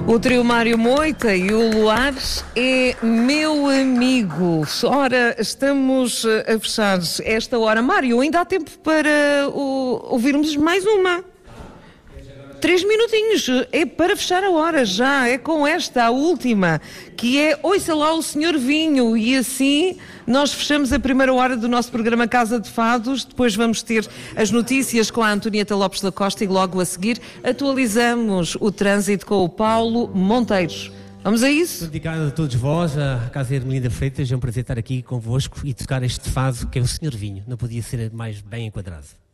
O trio Mário Moita e o Luar é meu amigo. Ora, estamos a fechar esta hora. Mário, ainda há tempo para ouvirmos mais uma. 3 minutinhos, é para fechar a hora já, é com esta, a última, que é Ouça lá o Senhor Vinho, e assim nós fechamos a primeira hora do nosso programa Casa de Fados. Depois vamos ter as notícias com a Antonieta Lopes da Costa e logo a seguir atualizamos o trânsito com o Paulo Monteiros. Vamos a isso? Dedicado a todos vós, a Casa Ermelinda Freitas, é um prazer estar aqui convosco e tocar este fado que é o Senhor Vinho, não podia ser mais bem enquadrado.